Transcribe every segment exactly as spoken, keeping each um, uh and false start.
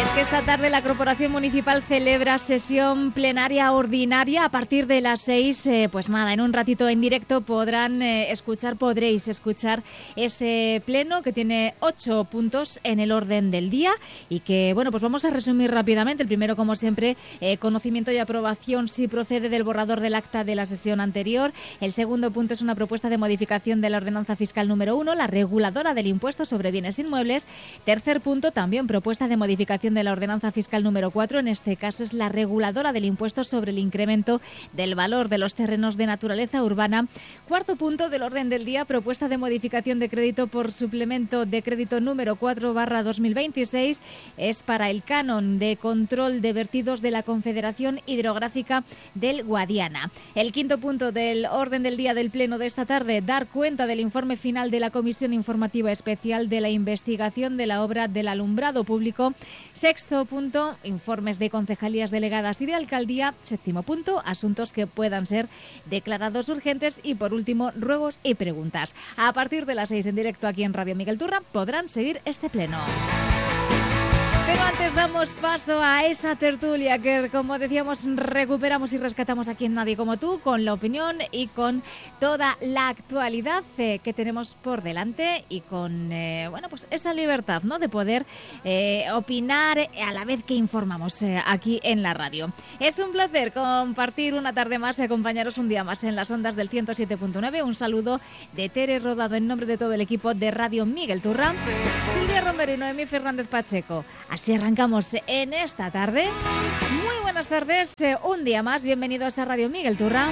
Que esta tarde la Corporación Municipal celebra sesión plenaria ordinaria a partir de las seis. Eh, pues nada, en un ratito en directo podrán eh, escuchar, podréis escuchar ese pleno que tiene ocho puntos en el orden del día y que, bueno, pues vamos a resumir rápidamente. El primero, como siempre, eh, conocimiento y aprobación si procede del borrador del acta de la sesión anterior. El segundo punto es una propuesta de modificación de la ordenanza fiscal número uno, la reguladora del impuesto sobre bienes inmuebles. Tercer punto, también propuesta de modificación de la ordenanza fiscal número cuatro, en este caso es la reguladora del impuesto sobre el incremento del valor de los terrenos de naturaleza urbana. Cuarto punto del orden del día, propuesta de modificación de crédito por suplemento de crédito número cuatro barra dos mil veintiséis, es para el canon de control de vertidos de la Confederación Hidrográfica del Guadiana. El quinto punto del orden del día del pleno de esta tarde, dar cuenta del informe final de la Comisión Informativa Especial de la investigación de la obra del alumbrado público. Sexto punto, informes de concejalías delegadas y de alcaldía. Séptimo punto, asuntos que puedan ser declarados urgentes. Y por último, ruegos y preguntas. A partir de las seis en directo aquí en Radio Miguel Turra podrán seguir este pleno. Pero antes damos paso a esa tertulia que, como decíamos, recuperamos y rescatamos aquí en Nadie Como Tú, con la opinión y con toda la actualidad eh, que tenemos por delante y con eh, bueno, pues esa libertad, ¿no?, de poder eh, opinar a la vez que informamos eh, aquí en la radio. Es un placer compartir una tarde más y acompañaros un día más en las ondas del ciento siete punto nueve. Un saludo de Tere Rodado en nombre de todo el equipo de Radio Miguel Turra, Silvia Romero y Noemí Fernández Pacheco. Así arrancamos en esta tarde. Muy buenas tardes, un día más, bienvenidos a Radio Miguel Turra.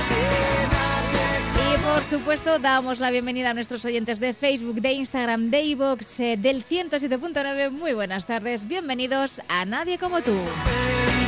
Y por supuesto damos la bienvenida a nuestros oyentes de Facebook, de Instagram, de iVoox, del ciento siete punto nueve. Muy buenas tardes, bienvenidos a Nadie Como Tú.